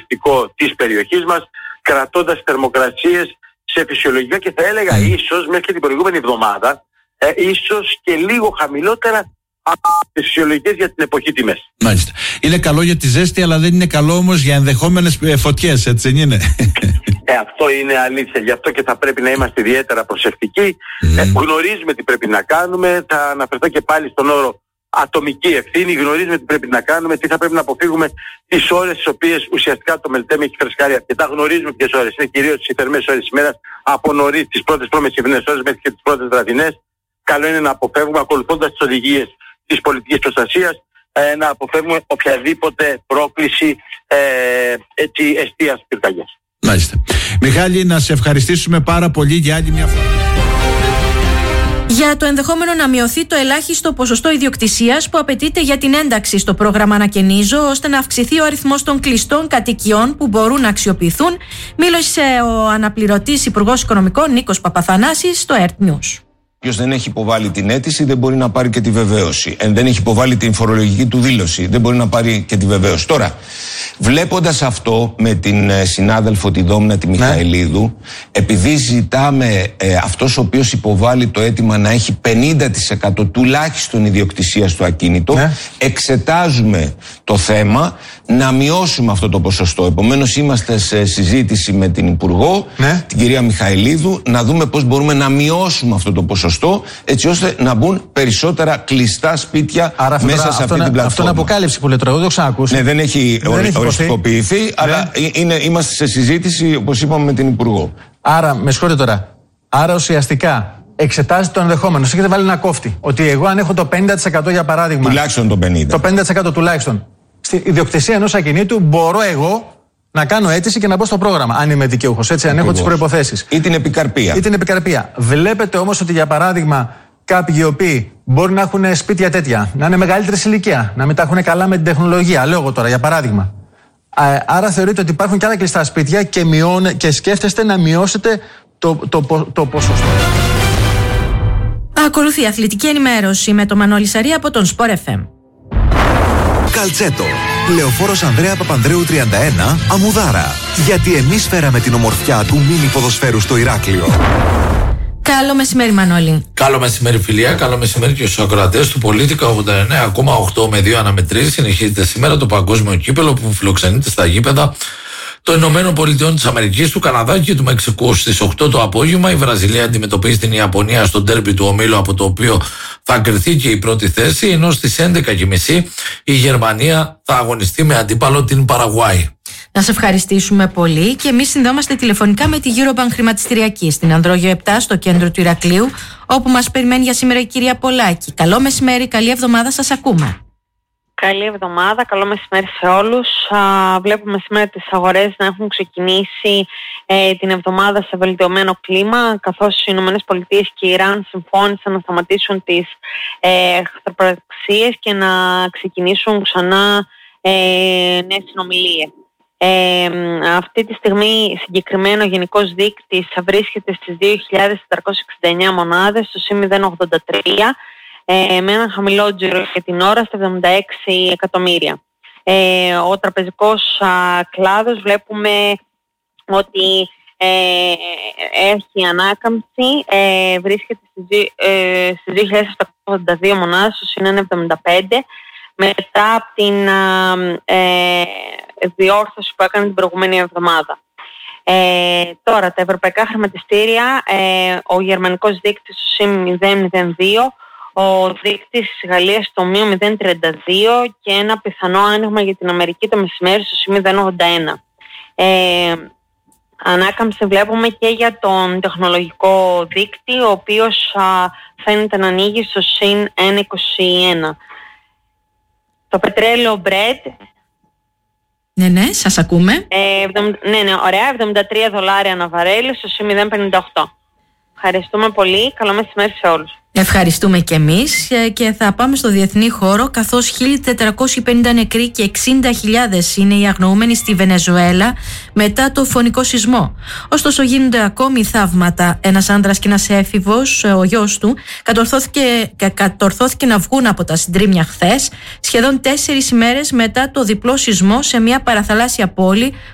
ανταγωνιστικό της περιοχής μας, κρατώντας θερμοκρασίες σε φυσιολογικά και θα έλεγα ίσως μέχρι και την προηγούμενη εβδομάδα, ίσως και λίγο χαμηλότερα από τις φυσιολογικές για την εποχή τιμές. Μάλιστα. Είναι καλό για τη ζέστη, αλλά δεν είναι καλό όμως για ενδεχόμενες φωτιές, έτσι δεν είναι? Αυτό είναι αλήθεια. Γι' αυτό και θα πρέπει να είμαστε ιδιαίτερα προσεκτικοί. Γνωρίζουμε τι πρέπει να κάνουμε. Θα αναφερθώ και πάλι στον όρο ατομική ευθύνη. Γνωρίζουμε τι πρέπει να κάνουμε, τι θα πρέπει να αποφύγουμε τις ώρες τις οποίες ουσιαστικά το Μελτέμ έχει φρεσκάρει αρκετά. Γνωρίζουμε ποιες ώρες είναι, κυρίως τις θερμές ώρες της ημέρας, από νωρίς τις πρώτες προμεσημβρινές ώρες μέχρι και τις πρώτες βραδινές. Καλό είναι να αποφεύγουμε, ακολουθώντας τις οδηγίες της πολιτικής προστασίας, να αποφεύγουμε οποιαδήποτε πρόκληση εστίας πυρκαγιάς. Μάλιστα. Μιχάλη, να σε ευχαριστήσουμε πάρα πολύ για άλλη μια φορά. Για το ενδεχόμενο να μειωθεί το ελάχιστο ποσοστό ιδιοκτησίας που απαιτείται για την ένταξη στο πρόγραμμα Ανακαινίζω, ώστε να αυξηθεί ο αριθμός των κλειστών κατοικιών που μπορούν να αξιοποιηθούν, μίλησε ο αναπληρωτής Υπουργός Οικονομικών Νίκος Παπαθανάσης στο ERT News. Όποιος δεν έχει υποβάλει την αίτηση δεν μπορεί να πάρει και τη βεβαίωση. Αν δεν έχει υποβάλει την φορολογική του δήλωση, δεν μπορεί να πάρει και τη βεβαίωση. Τώρα, βλέποντας αυτό με την συνάδελφο τη Δόμνα τη Μιχαηλίδου, επειδή ζητάμε αυτός ο οποίος υποβάλλει το αίτημα να έχει 50% τουλάχιστον ιδιοκτησία στο ακίνητο, εξετάζουμε το θέμα να μειώσουμε αυτό το ποσοστό. Επομένως, είμαστε σε συζήτηση με την Υπουργό, την κυρία Μιχαηλίδου, να δούμε πώς μπορούμε να μειώσουμε αυτό το ποσοστό, έτσι ώστε να μπουν περισσότερα κλειστά σπίτια μέσα σε αυτή την πλατφόρμα. Αυτό είναι αποκάλυψη που λέει τώρα, εγώ το ξανακούσει. Ναι, δεν έχει οριστικοποιηθεί, αλλά είμαστε σε συζήτηση, όπως είπαμε, με την Υπουργό. Άρα, με συγχωρείτε τώρα, άρα ουσιαστικά εξετάζετε το ενδεχόμενο. Έχετε βάλει ένα κόφτη. Ότι εγώ αν έχω το 50% για παράδειγμα. Τουλάχιστον το 50%. Το 50% τουλάχιστον. Στην ιδιοκτησία ενός ακινήτου μπορώ εγώ να κάνω αίτηση και να μπω στο πρόγραμμα. Αν είμαι δικαιούχος, έτσι, αν έχω τις προϋποθέσεις. Ή την επικαρπία. Βλέπετε όμως ότι για παράδειγμα κάποιοι οι οποίοι μπορεί να έχουν σπίτια τέτοια, να είναι μεγαλύτερη ηλικία, να μην τα έχουν καλά με την τεχνολογία, λέω εγώ τώρα για παράδειγμα. Άρα θεωρείτε ότι υπάρχουν και άλλα κλειστά σπίτια και σκέφτεστε να μειώσετε το ποσοστό. Ακολουθεί αθλητική ενημέρωση με τον Μανώλη Σαρή από τον Sport FM. Καλτσέτο. Λεωφόρος Ανδρέα Παπανδρέου 31, Αμμουδάρα. Γιατί εμείς φέραμε την ομορφιά του μίνι ποδοσφαίρου στο Ηράκλειο. Καλό μεσημέρι, Μανώλη. Καλό μεσημέρι, φιλία. Καλό μεσημέρι και στους ακροατές του Πολίτικα 89,8 με 2 αναμετρήσεις. Συνεχίζεται σήμερα το παγκόσμιο κύπελο που φιλοξενείται στα γήπεδα των Ηνωμένων Πολιτειών της Αμερικής, του Καναδά και του Μεξικού. Στις 8 το απόγευμα η Βραζιλία αντιμετωπίζει την Ιαπωνία στο ντέρμπι του ομίλου, από το οποίο θα κριθεί και η πρώτη θέση, ενώ στις 11.30 η Γερμανία θα αγωνιστεί με αντίπαλο την Παραγουάη. Να σε ευχαριστήσουμε πολύ και εμείς συνδεόμαστε τηλεφωνικά με τη Eurobank Χρηματιστηριακή στην Ανδρόγιο 7 στο κέντρο του Ηρακλείου, όπου μας περιμένει για σήμερα η κυρία Πολάκη. Καλό μεσημέρι, καλή εβδομάδα, σας ακούμε. Καλή εβδομάδα, καλό μεσημέρι σε όλους. Βλέπουμε σήμερα τις αγορές να έχουν ξεκινήσει την εβδομάδα σε βελτιωμένο κλίμα, καθώς οι Ηνωμένες Πολιτείες και η Ιράν συμφώνησαν να σταματήσουν τις εχθροπραξίες και να ξεκινήσουν ξανά νέες συνομιλίες. Αυτή τη στιγμή συγκεκριμένο ο γενικός δείκτης βρίσκεται στις 2.469 μονάδες, στο ΣΥ 083, με έναν χαμηλό τζίρο για την ώρα στα 76 εκατομμύρια. Ο τραπεζικός κλάδος βλέπουμε ότι έχει ανάκαμψη, βρίσκεται στις 2.782 μονάδες, στο ΣΥ 175, μετά από την διόρθωση που έκανε την προηγούμενη εβδομάδα. Τώρα τα ευρωπαϊκά χρηματιστήρια, ο γερμανικός δείκτης στο ΣΥ 002, ο δείκτης της Γαλλίας στο μείον 032 και ένα πιθανό άνοιγμα για την Αμερική το μεσημέρι στο ΣΥ 081. Ανάκαμψη βλέπουμε και για τον τεχνολογικό δείκτη, ο οποίος φαίνεται να ανοίγει στο ΣΥ 121. Το πετρέλαιο Brent. Ναι, σας ακούμε. Ωραία, $73 ανά βαρέλι στο ΣΥ 058. Ευχαριστούμε πολύ. Καλό μεσημέρι σε όλους. Ευχαριστούμε και εμείς και θα πάμε στο διεθνή χώρο, καθώς 1.450 νεκροί και 60.000 είναι οι αγνοούμενοι στη Βενεζουέλα μετά το φωνικό σεισμό. Ωστόσο γίνονται ακόμη θαύματα. Ένας άντρας και ένας έφηβος, ο γιος του, κατορθώθηκε να βγουν από τα συντρίμμια χθες, σχεδόν 4 ημέρες μετά το διπλό σεισμό σε μια παραθαλάσσια πόλη